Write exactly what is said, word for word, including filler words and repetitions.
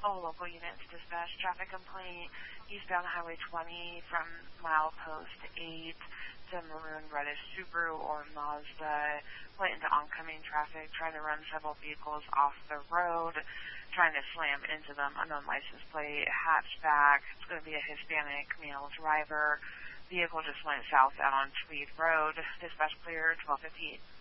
All local units dispatch traffic complaint eastbound Highway twenty from milepost eight to maroon reddish Subaru or Mazda went into oncoming traffic, trying to run several vehicles off the road, trying to slam into them. Unknown license plate, hatchback. It's going to be a Hispanic male driver. Vehicle just went south out on Tweed Road. Dispatch clear, twelve fifty-eight.